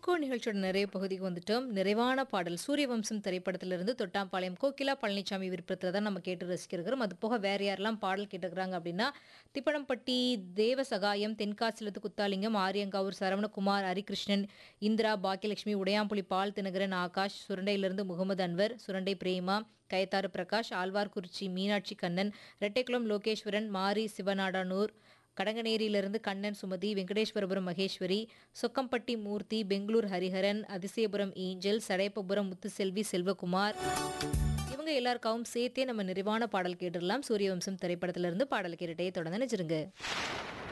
Retro நிகழ்ச்சியோட நிறைய பகுதிக்கு வந்துட்டோம். நிறைவான பாடல் சூரியவம்சம் திரைப்படத்திலிருந்து தொட்டாம்பாளையம் கோகிலா பழனிசாமி விருப்பத்துல தான் நம்ம கேட்டு ரசிக்கிறோம். அது போக வேற யாரெல்லாம் பாடல் கேட்டுக்கிறாங்க அப்படின்னா, திப்பனம்பட்டி தேவசகாயம், தென்காசிலிருந்து குத்தாலிங்கம், ஆரியங்காவூர் சரவணகுமார், ஹரிகிருஷ்ணன், இந்திரா, பாக்கியலட்சுமி, உடையாம்புலி பால் தினகரன், ஆகாஷ், சுரண்டையிலிருந்து முகமது அன்வர், சுரண்டை பிரேமா, கயத்தாறு பிரகாஷ், ஆழ்வார்குறிச்சி மீனாட்சி கண்ணன், ரெட்டைக்குளம் லோகேஸ்வரன், மாரி சிவநாடானூர், கடங்கநேரியிலிருந்து கண்ணன் சுமதி, வெங்கடேஸ்வரபுரம் மகேஸ்வரி, சொக்கம்பட்டி மூர்த்தி, பெங்களூர் ஹரிஹரன், அதிசயபுரம் ஏஞ்சல், சடையப்பபுரம் முத்துசெல்வி செல்வகுமார், இவங்க எல்லாருக்காகவும் சேர்த்தே நம்ம நிறைவான பாடல் கேட்டுடலாம். சூரியவம்சம் திரைப்படத்திலிருந்து பாடல் கேட்டுட்டே தொடர்ந்து நினைச்சிருங்க.